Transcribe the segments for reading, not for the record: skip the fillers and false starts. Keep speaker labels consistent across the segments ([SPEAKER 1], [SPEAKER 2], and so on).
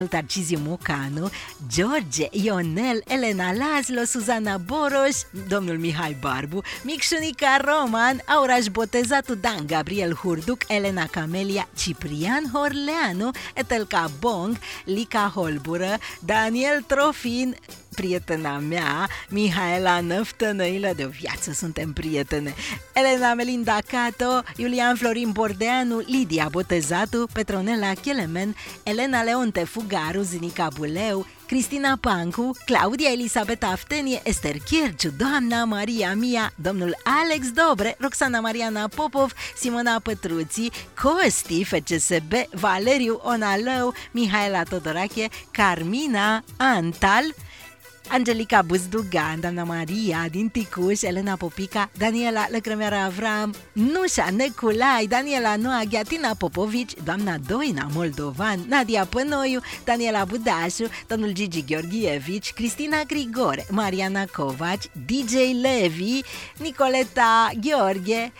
[SPEAKER 1] Tarciziu Mocanu, George, Ionel, Elena Laszlo, Suzana Boroș, domnul Mihai Barbu, Micșunica Roman, Auraș Botezatu, Dan Gabriel Hurduc, Elena Camelia, Ciprian Horleanu, Etelca Bong, Lica Holbură, Daniel Trofin, prietena mea, Mihaela Năftănăilă, de o viață suntem prietene, Elena Melinda Cato, Iulian Florin Bordeanu, Lidia Botezatu, Petronela Chelemen, Elena Leonte Fugaru, Zinica Buleu, Cristina Pancu, Claudia Elisabeta Aftenie, Ester Chierciu, doamna Maria Mia, domnul Alex Dobre, Roxana Mariana Popov, Simona Pătruții, Costi FCSB, Valeriu Onalău, Mihaela Todorache, Carmina Antal, Angelica Buzdugan, doamna Maria din Ticuș, Elena Popica, Daniela Lăcrămeara Avram, Nușa Neculai, Daniela Noa, Gheatina Popovici, doamna Doina Moldovan, Nadia Pănoiu, Daniela Budașu, domnul Gigi Gheorghievici, Cristina Grigore, Mariana Covaci, DJ Levi, Nicoleta Gheorghe,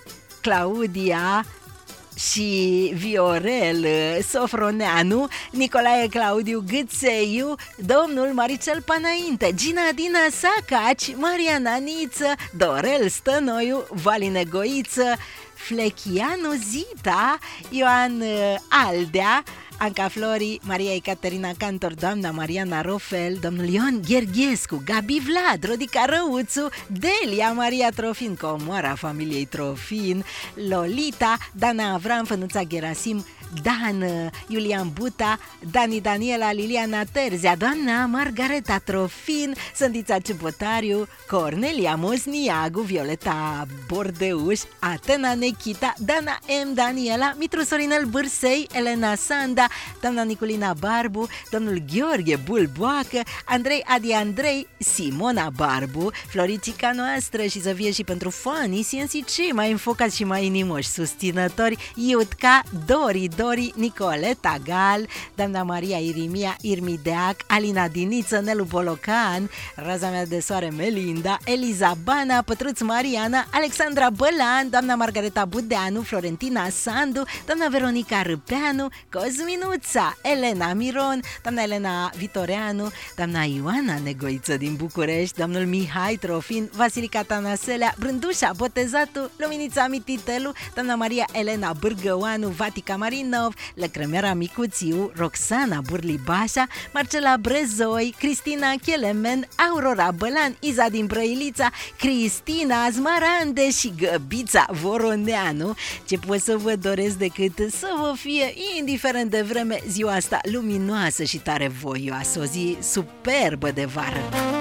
[SPEAKER 1] Claudia și Viorel Sofroneanu, Nicolae Claudiu Gâțeiu, domnul Maricel Panainte, Gina Dina Sacaci, Mariana Niță, Dorel Stănoiu, Valine Goiță, Flechianu Zita, Ioan Aldea, Anca Flori, Maria Ecaterina Cantor, doamna Mariana Rofel, domnul Ion Gherghescu, Gabi Vlad, Rodica Răuțu, Delia Maria Trofin, comoara familiei Trofin, Lolita, Dana Avram, Fănuța Gerasim, Dan, Iulian Buta, Dani Daniela, Liliana Terzea, doamna Margareta Trofin, Sândița Ciubotariu, Cornelia Mosniagu, Violeta Bordeuș, Atena Nechita, Dana M. Daniela, Mitru Sorinel Bârsei, Elena Sanda, doamna Niculina Barbu, domnul Gheorghe Bulboacă, Andrei Adi Andrei, Simona Barbu, Floricica noastră și să fie și pentru fanii CNC cei mai înfocați și mai inimoși susținători, Iutca, Dori, Nicoleta Gal, doamna Maria Irimia Irmideac, Alina Diniță, Nelu Bolocan, raza mea de soare Melinda, Eliza Bana, Pătruț Mariana, Alexandra Bălan, doamna Margareta Budeanu, Florentina Sandu, doamna Veronica Râpeanu, Cosminuța, Elena Miron, doamna Elena Vitoreanu, doamna Ioana Negoiță din București, domnul Mihai Trofin, Vasilica Tanaselea, Brândușa Botezatu, Luminița Mititelu, doamna Maria Elena Bârgăoanu, Vatica Marinov, Lăcrămeara Micuțiu, Roxana Burlibașa, Marcela Brezoi, Cristina Chelemen, Aurora Bălan, Iza din Brăilița, Cristina Zmarande și Găbița Voroneanu. Ce pot să vă doresc decât să vă fie, indiferent de vreme, ziua asta luminoasă și tare voioasă, o zi superbă de vară.